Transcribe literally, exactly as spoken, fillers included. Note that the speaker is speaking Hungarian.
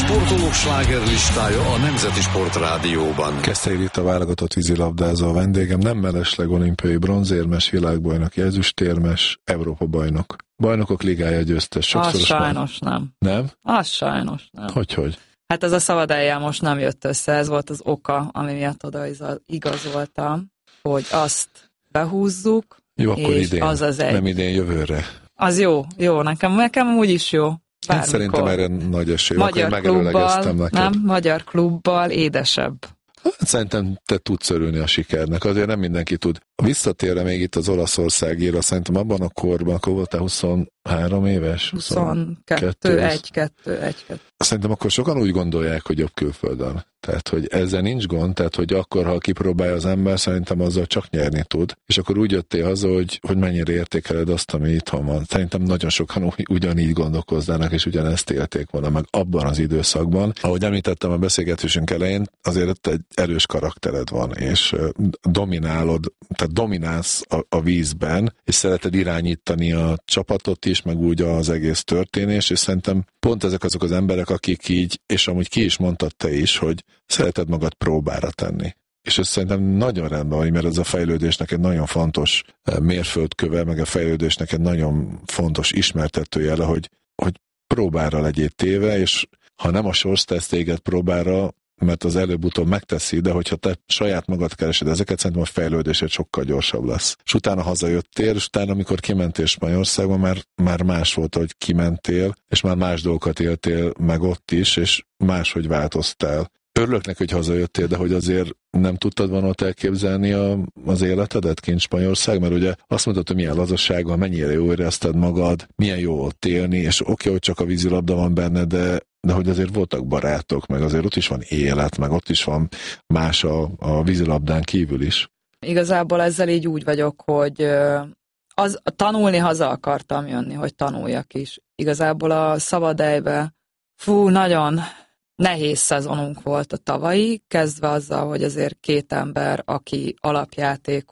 sportolók slágerlistája a Nemzeti Sportrádióban. Keszthely Rita válogatott vízilabdázó a vendégem, nem mellesleg olimpiai bronzérmes, világbajnok, ezüstérmes, Európa-bajnok. Bajnokok ligája győztes sokszoros. Az sajnos nem. Nem? Az sajnos nem. Hogyhogy? Hát ez a szabadályjal most nem jött össze, ez volt az oka, ami miatt oda igazoltam, hogy azt behúzzuk, jó, akkor és idén, az az egy. Nem idén, jövőre. Az jó, jó, nekem, nekem úgyis jó. Én szerintem erre nagy esély, akkor én megelőlegeztem neked. Nem, magyar klubbal édesebb. Hát, szerintem te tudsz örülni a sikernek, azért nem mindenki tud. Visszatérve még itt az Olaszországéra, szerintem abban a korban, akkor voltál huszonhárom éves? huszonkettő, egy, kettő, egy, kettő. Szerintem akkor sokan úgy gondolják, hogy jobb külföldön. Tehát, hogy ezzel nincs gond, tehát, hogy akkor, ha kipróbálja az ember, szerintem azzal csak nyerni tud. És akkor úgy jöttél haza, hogy, hogy mennyire értékeled azt, ami itthon van. Szerintem nagyon sokan ugyanígy gondolkoznának, és ugyanezt élték volna meg abban az időszakban. Ahogy említettem a beszélgetésünk elején, azért egy erős karaktered van, és dominálod, tehát dominálsz a, a vízben, és szereted irányítani a csapatot is, meg úgy az egész történés, és szerintem pont ezek azok az emberek, akik így, és amúgy ki is mondtad te is, hogy szereted magad próbára tenni. És ez szerintem nagyon rendben van, mert ez a fejlődésnek egy nagyon fontos mérföldköve, meg a fejlődésnek egy nagyon fontos ismertetőjele, hogy, hogy próbára legyél téve, és ha nem a sors tesz téged próbára, mert az előbb-utóbb megteszi, de hogyha te saját magad keresed ezeket, szerintem a fejlődésed sokkal gyorsabb lesz. És utána hazajöttél, és utána, amikor kimentél Spanyolországba, már, már más volt, hogy kimentél, és már más dolgokat éltél meg ott is, és máshogy változtál. Örülök neki, hogy hazajöttél, de hogy azért nem tudtad volna ott elképzelni a, az életedet kint Spanyolország, mert ugye azt mondtad, hogy milyen lazaság van, mennyire jó érezted magad, milyen jó ott élni, és oké, okay, hogy csak a vízilabda van benne, de de hogy azért voltak barátok, meg azért ott is van élet, meg ott is van más a, a vízilabdán kívül is. Igazából ezzel így úgy vagyok, hogy az, tanulni haza akartam jönni, hogy tanuljak is. Igazából a szabadejbe, fú, nagyon nehéz szezonunk volt a tavalyi, kezdve azzal, hogy azért két ember, aki alapjáték